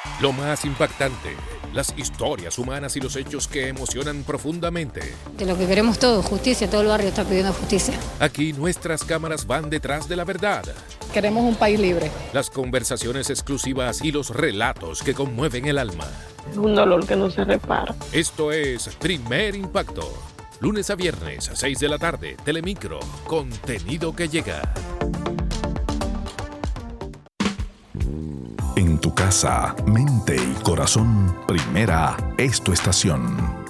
Lo más impactante, las historias humanas y los hechos que emocionan profundamente. De lo que queremos todos, justicia, todo el barrio está pidiendo justicia. Aquí nuestras cámaras van detrás de la verdad. Queremos un país libre. Las conversaciones exclusivas y los relatos que conmueven el alma. Es un dolor que no se repara. Esto es Primer Impacto. Lunes a viernes, a 6 de la tarde, Telemicro. Contenido que llega. En tu casa, mente y corazón, Primera es tu estación.